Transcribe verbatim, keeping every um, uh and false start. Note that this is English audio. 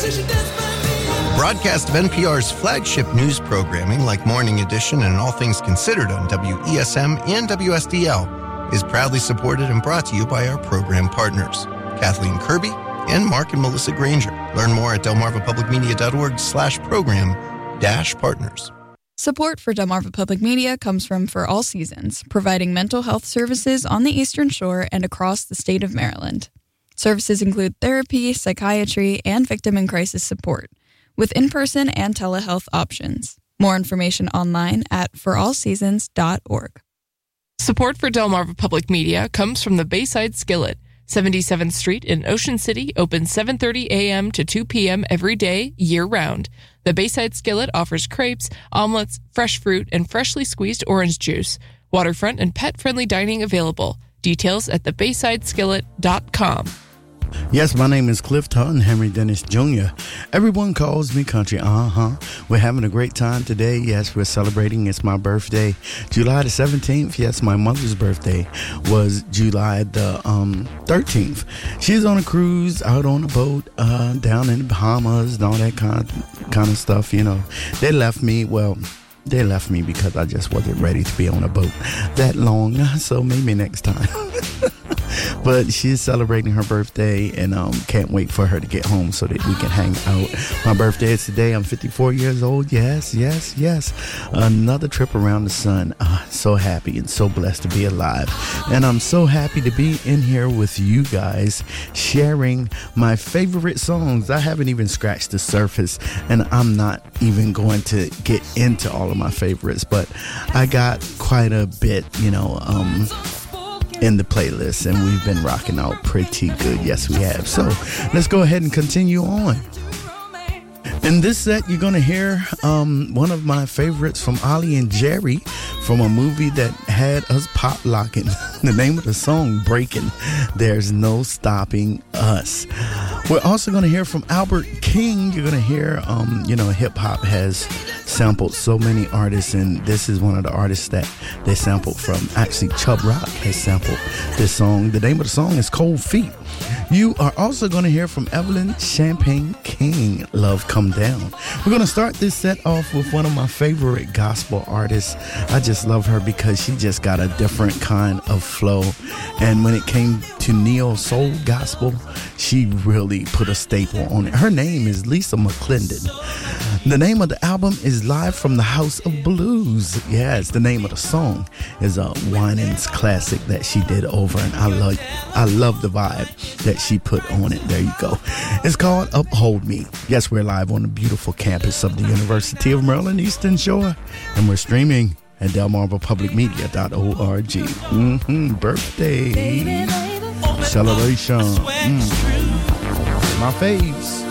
Broadcast of N P R's flagship news programming like Morning Edition and All Things Considered on W E S M and W S D L is proudly supported and brought to you by our program partners, Kathleen Kirby and Mark and Melissa Granger. Learn more at delmarvapublicmedia.org slash program dash partners. Support for Delmarva Public Media comes from For All Seasons, providing mental health services on the Eastern Shore and across the state of Maryland. Services include therapy, psychiatry, and victim and crisis support, with in-person and telehealth options. More information online at for all seasons dot org. Support for Delmarva Public Media comes from the Bayside Skillet, seventy-seventh Street in Ocean City, open seven thirty a.m. to two p.m. every day, year-round. The Bayside Skillet offers crepes, omelets, fresh fruit, and freshly squeezed orange juice. Waterfront and pet-friendly dining available. Details at the bayside skillet dot com. Yes, my name is Cliff Totten, Henry Dennis Junior Everyone calls me country. Uh-huh. We're having a great time today. Yes, we're celebrating. It's my birthday. July the seventeenth. Yes, my mother's birthday was July the um, thirteenth. She's on a cruise, out on a boat, uh, down in the Bahamas and all that kind of, kind of stuff, you know. They left me, well... They left me because I just wasn't ready to be on a boat that long, so maybe next time. But she's celebrating her birthday, and um, can't wait for her to get home so that we can hang out. My birthday is today. I'm fifty-four years old. Yes, yes, yes. Another trip around the sun. Uh, so happy and so blessed to be alive. And I'm so happy to be in here with you guys, sharing my favorite songs. I haven't even scratched the surface, and I'm not even going to get into all of my favorites, but I got quite a bit, you know, um, in the playlist, and we've been rocking out pretty good. Yes, we have. So let's go ahead and continue on. In this set, you're going to hear um, one of my favorites from Ollie and Jerry from a movie that had us pop locking. The name of the song, Breaking. There's No Stopping Us. We're also going to hear from Albert King. You're going to hear, um, you know, hip hop has sampled so many artists, and this is one of the artists that they sampled from. Actually, Chubb Rock has sampled this song. The name of the song is Cold Feet. You are also going to hear from Evelyn Champagne King, Love Come Down. We're going to start this set off with one of my favorite gospel artists. I just love her because she just got a different kind of flow. And when it came to neo soul gospel, she really put a staple on it. Her name is Lisa McClendon. The name of the album is Live from the House of Blues. Yes, the name of the song is a Winans classic that she did over, and I love, I love the vibe that she put on it. There you go. It's called Uphold Me. Yes, we're live on the beautiful campus of the University of Maryland Eastern Shore, and we're streaming at delmarva public media dot org. Mm-hmm. Birthday celebration. Mm. My faves.